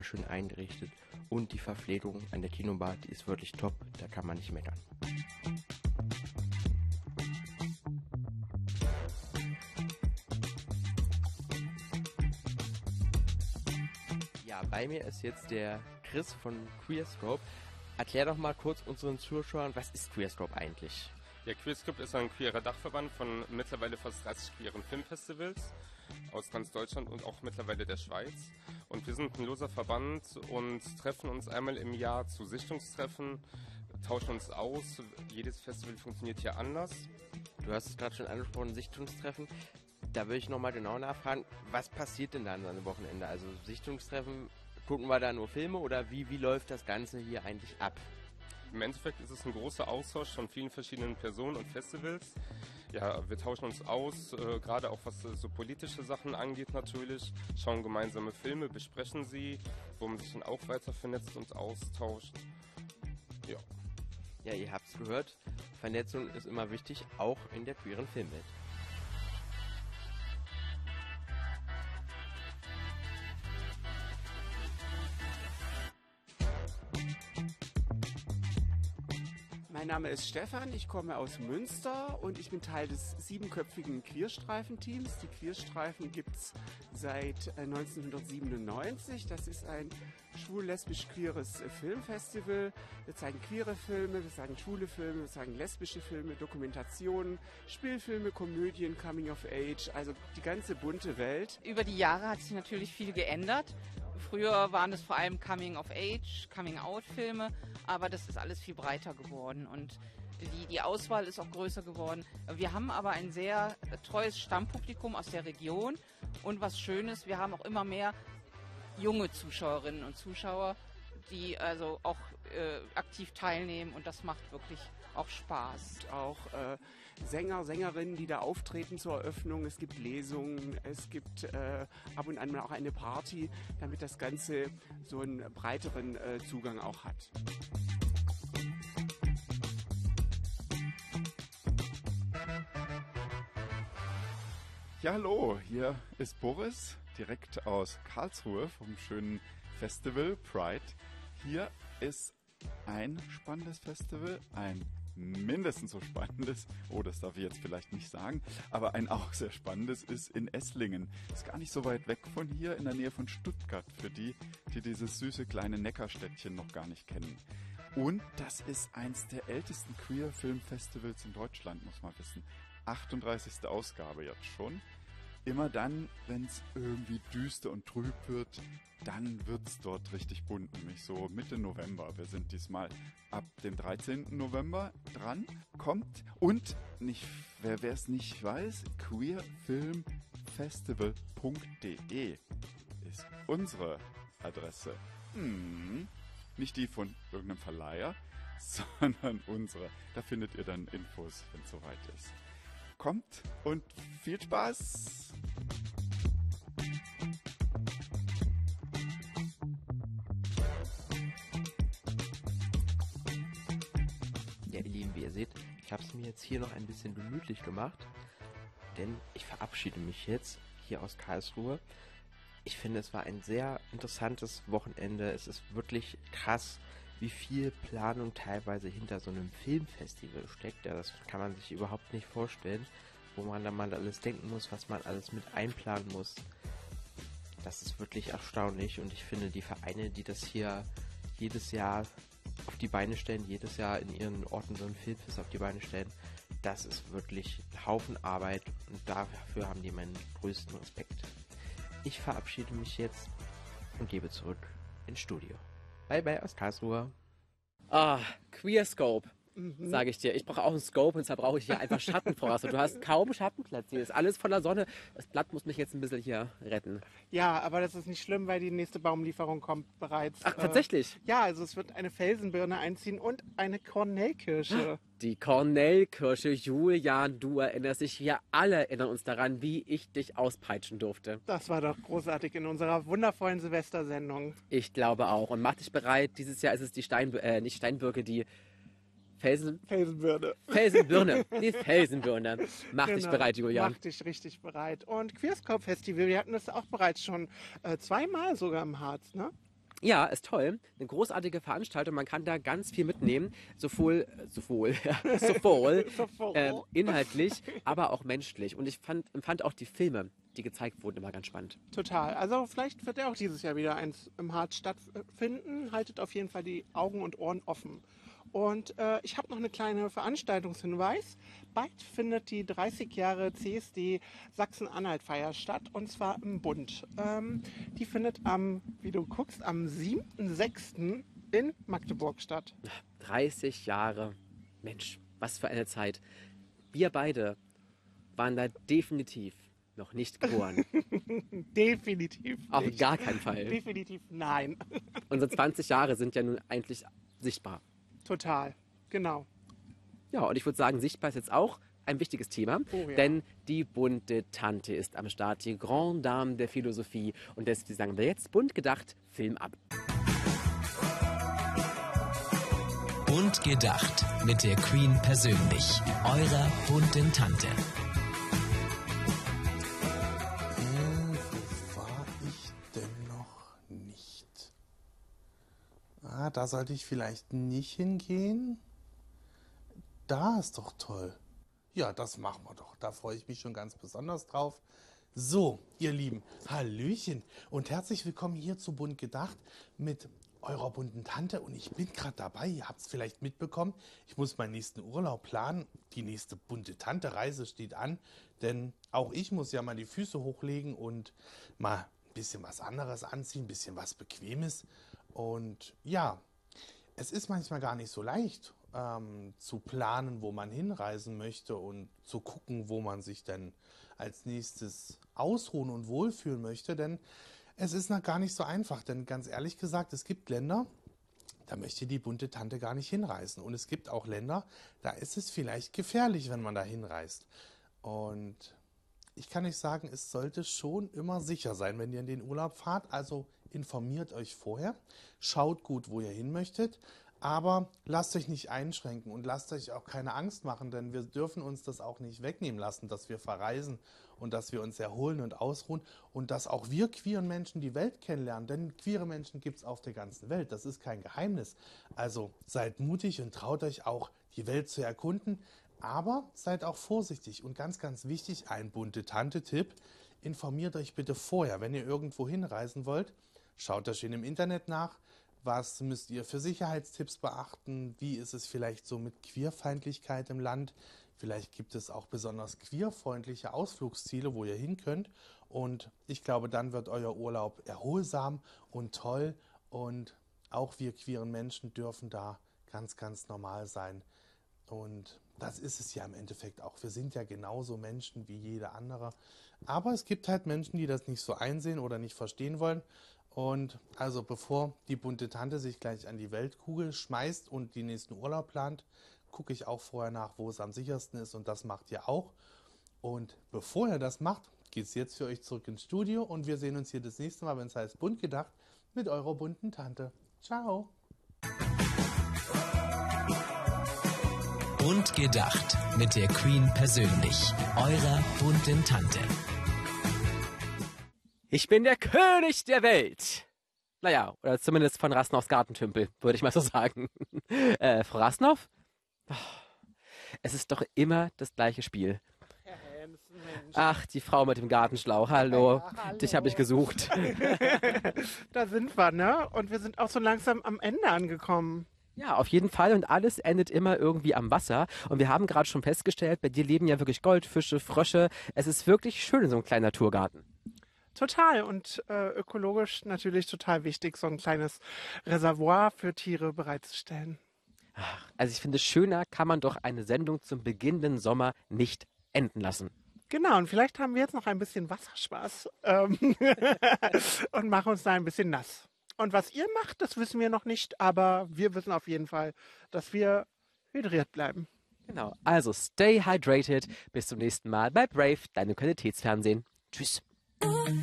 schön eingerichtet und die Verpflegung an der Kinobar, die ist wirklich top, da kann man nicht meckern. Ja, bei mir ist jetzt der Chris von Queerscope. Erklär doch mal kurz unseren Zuschauern, was ist Queerscope eigentlich? Ja, Queerscope ist ein queerer Dachverband von mittlerweile fast 30 queeren Filmfestivals aus ganz Deutschland und auch mittlerweile der Schweiz. Und wir sind ein loser Verband und treffen uns einmal im Jahr zu Sichtungstreffen, tauschen uns aus. Jedes Festival funktioniert hier anders. Du hast es gerade schon angesprochen, Sichtungstreffen. Da würde ich nochmal genau nachfragen, was passiert denn da an so einem Wochenende? Also Sichtungstreffen, gucken wir da nur Filme oder wie läuft das Ganze hier eigentlich ab? Im Endeffekt ist es ein großer Austausch von vielen verschiedenen Personen und Festivals. Ja, wir tauschen uns aus, gerade auch was so politische Sachen angeht natürlich, schauen gemeinsame Filme, besprechen sie, wo man sich dann auch weiter vernetzt und austauscht. Ja. Ja, ihr habt es gehört, Vernetzung ist immer wichtig, auch in der queeren Filmwelt. Mein Name ist Stefan, ich komme aus Münster und ich bin Teil des 7-köpfigen Queerstreifen-Teams. Die Queerstreifen gibt es seit 1997. Das ist ein schwul-lesbisch-queeres Filmfestival. Wir zeigen queere Filme, wir zeigen schwule Filme, wir zeigen lesbische Filme, Dokumentationen, Spielfilme, Komödien, Coming of Age, also die ganze bunte Welt. Über die Jahre hat sich natürlich viel geändert. Früher waren es vor allem Coming-of-Age, Coming-out-Filme, aber das ist alles viel breiter geworden und die Auswahl ist auch größer geworden. Wir haben aber ein sehr treues Stammpublikum aus der Region und was Schönes, wir haben auch immer mehr junge Zuschauerinnen und Zuschauer, die also auch aktiv teilnehmen und das macht wirklich auch Spaß. Auch Sänger, Sängerinnen, die da auftreten zur Eröffnung. Es gibt Lesungen, es gibt ab und an auch eine Party, damit das Ganze so einen breiteren Zugang auch hat. Ja, hallo, hier ist Boris, direkt aus Karlsruhe vom schönen Festival Pride. Hier ist ein spannendes Festival, ein mindestens so spannendes, oh, das darf ich jetzt vielleicht nicht sagen, aber ein auch sehr spannendes ist in Esslingen. Ist gar nicht so weit weg von hier, in der Nähe von Stuttgart, für die dieses süße kleine Neckarstädtchen noch gar nicht kennen. Und das ist eins der ältesten Queer-Film-Festivals in Deutschland, muss man wissen. 38. Ausgabe jetzt schon. Immer dann, wenn es irgendwie düster und trüb wird, dann wird es dort richtig bunt, nämlich so Mitte November. Wir sind diesmal ab dem 13. November dran, kommt und nicht, wer es nicht weiß, queerfilmfestival.de ist unsere Adresse. Nicht die von irgendeinem Verleiher, sondern unsere. Da findet ihr dann Infos, wenn es soweit ist. Kommt und viel Spaß! Ja, ihr Lieben, wie ihr seht, ich habe es mir jetzt hier noch ein bisschen gemütlich gemacht, denn ich verabschiede mich jetzt hier aus Karlsruhe. Ich finde, es war ein sehr interessantes Wochenende. Es ist wirklich krass, wie viel Planung teilweise hinter so einem Filmfestival steckt. Ja, das kann man sich überhaupt nicht vorstellen, wo man dann mal alles denken muss, was man alles mit einplanen muss. Das ist wirklich erstaunlich und ich finde, die Vereine, die das hier jedes Jahr auf die Beine stellen, jedes Jahr in ihren Orten so ein Filmfest auf die Beine stellen, das ist wirklich ein Haufen Arbeit und dafür haben die meinen größten Respekt. Ich verabschiede mich jetzt und gebe zurück ins Studio. Bye bye aus Karlsruhe. Queerscope, sage ich dir. Ich brauche auch einen Scope und deshalb brauche ich hier einfach Schatten voraus. Du hast kaum Schattenplatz hier. Ist alles voller Sonne. Das Blatt muss mich jetzt ein bisschen hier retten. Ja, aber das ist nicht schlimm, weil die nächste Baumlieferung kommt bereits. Ach, tatsächlich? Ja, also es wird eine Felsenbirne einziehen und eine Kornellkirsche. Die Kornellkirsche, Julian, du erinnerst dich, wir alle erinnern uns daran, wie ich dich auspeitschen durfte. Das war doch großartig in unserer wundervollen Silvestersendung. Ich glaube auch. Und mach dich bereit, dieses Jahr ist es die nicht Steinbirke, die Felsenbirne. Felsenbirne. Die Felsenbirne. Mach dich Genau, bereit, Julian. Mach dich richtig bereit. Und Queerscope Festival, wir hatten das auch bereits schon zweimal sogar im Harz, ne? Ja, ist toll. Eine großartige Veranstaltung. Man kann da ganz viel mitnehmen. Sowohl inhaltlich, aber auch menschlich. Und ich fand auch die Filme, die gezeigt wurden, immer ganz spannend. Total. Also vielleicht wird ja auch dieses Jahr wieder eins im Harz stattfinden. Haltet auf jeden Fall die Augen und Ohren offen. Und ich habe noch eine kleine Veranstaltungshinweis. Bald findet die 30 Jahre CSD Sachsen-Anhalt-Feier statt, und zwar im Bund. Die findet wie du guckst, am 7.6. in Magdeburg statt. 30 Jahre. Mensch, was für eine Zeit. Wir beide waren da definitiv noch nicht geboren. Definitiv Auf nicht. gar keinen Fall. Definitiv nein. Unsere 20 Jahre sind ja nun eigentlich sichtbar. Total, genau. Ja, und ich würde sagen, sichtbar ist jetzt auch ein wichtiges Thema, Oh ja. denn die bunte Tante ist am Start, die Grande Dame der Philosophie. Und deswegen sagen wir jetzt bunt gedacht, Film ab. Bunt gedacht mit der Queen persönlich, eurer bunten Tante. Wo war ich denn noch nicht? Da sollte ich vielleicht nicht hingehen. Da ist doch toll. Ja, das machen wir doch. Da freue ich mich schon ganz besonders drauf. So, ihr Lieben, Hallöchen und herzlich willkommen hier zu Bunt gedacht mit eurer bunten Tante. Und ich bin gerade dabei, ihr habt es vielleicht mitbekommen, ich muss meinen nächsten Urlaub planen. Die nächste bunte Tante-Reise steht an, denn auch ich muss ja mal die Füße hochlegen und mal ein bisschen was anderes anziehen, ein bisschen was Bequemes. Und ja, es ist manchmal gar nicht so leicht zu planen, wo man hinreisen möchte und zu gucken, wo man sich denn als nächstes ausruhen und wohlfühlen möchte, denn es ist noch gar nicht so einfach, denn ganz ehrlich gesagt, es gibt Länder, da möchte die bunte Tante gar nicht hinreisen und es gibt auch Länder, da ist es vielleicht gefährlich, wenn man da hinreist. Und ich kann euch sagen, es sollte schon immer sicher sein, wenn ihr in den Urlaub fahrt, also informiert euch vorher, schaut gut, wo ihr hin möchtet, aber lasst euch nicht einschränken und lasst euch auch keine Angst machen, denn wir dürfen uns das auch nicht wegnehmen lassen, dass wir verreisen und dass wir uns erholen und ausruhen und dass auch wir queeren Menschen die Welt kennenlernen, denn queere Menschen gibt es auf der ganzen Welt, das ist kein Geheimnis. Also seid mutig und traut euch auch, die Welt zu erkunden, aber seid auch vorsichtig und ganz, ganz wichtig, ein bunte Tante-Tipp, informiert euch bitte vorher, wenn ihr irgendwo hinreisen wollt, schaut da schön im Internet nach. Was müsst ihr für Sicherheitstipps beachten? Wie ist es vielleicht so mit Queerfeindlichkeit im Land? Vielleicht gibt es auch besonders queerfreundliche Ausflugsziele, wo ihr hin könnt. Und ich glaube, dann wird euer Urlaub erholsam und toll. Und auch wir queeren Menschen dürfen da ganz, ganz normal sein. Und das ist es ja im Endeffekt auch. Wir sind ja genauso Menschen wie jeder andere. Aber es gibt halt Menschen, die das nicht so einsehen oder nicht verstehen wollen. Und also bevor die bunte Tante sich gleich an die Weltkugel schmeißt und den nächsten Urlaub plant, gucke ich auch vorher nach, wo es am sichersten ist und das macht ihr auch. Und bevor ihr das macht, geht es jetzt für euch zurück ins Studio und wir sehen uns hier das nächste Mal, wenn es heißt Bunt gedacht, mit eurer bunten Tante. Ciao! Bunt gedacht mit der Queen persönlich, eurer bunten Tante. Ich bin der König der Welt. Naja, oder zumindest von Rasnovs Gartentümpel, würde ich mal so sagen. Frau Rasnov? Oh, es ist doch immer das gleiche Spiel. Ach, die Frau mit dem Gartenschlauch. Hallo, Ja, hallo. dich habe ich gesucht. Da sind wir, ne? Und wir sind auch so langsam am Ende angekommen. Ja, auf jeden Fall. Und alles endet immer irgendwie am Wasser. Und wir haben gerade schon festgestellt, bei dir leben ja wirklich Goldfische, Frösche. Es ist wirklich schön in so einem kleinen Naturgarten. Total und ökologisch natürlich total wichtig, so ein kleines Reservoir für Tiere bereitzustellen. Also ich finde, schöner kann man doch eine Sendung zum beginnenden Sommer nicht enden lassen. Genau, und vielleicht haben wir jetzt noch ein bisschen Wasserspaß und machen uns da ein bisschen nass. Und was ihr macht, das wissen wir noch nicht, aber wir wissen auf jeden Fall, dass wir hydriert bleiben. Genau, also stay hydrated. Bis zum nächsten Mal bei Brave, deinem Qualitätsfernsehen. Tschüss.